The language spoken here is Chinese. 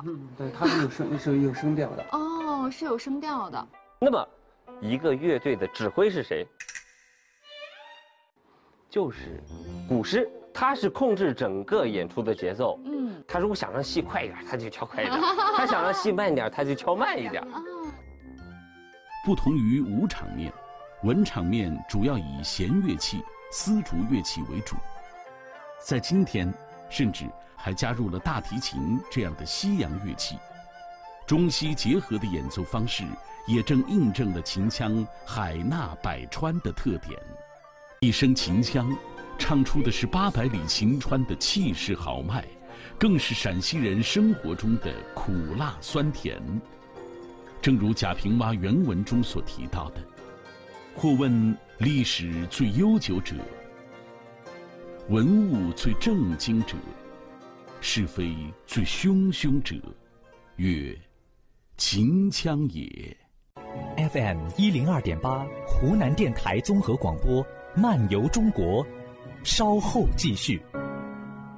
对，它是有声调的。 哦，是有声调的。 那么，一个乐队的指挥是谁？就是鼓师，他是控制整个演出的节奏。他如果想让戏快一点，他就敲快一点；他想让戏慢一点，他就敲慢一点。 不同于武场面，文场面主要以弦乐器、丝竹乐器为主，在今天，甚至还加入了大提琴这样的西洋乐器。中西结合的演奏方式，也正印证了秦腔海纳百川的特点。一声秦腔，唱出的是800里秦川的气势豪迈，更是陕西人生活中的苦辣酸甜。正如贾平凹原文中所提到的：“或问历史最悠久者，文物最正经者，是非最汹汹者，曰秦腔也。” FM 102.8，湖南电台综合广播，漫游中国，稍后继续。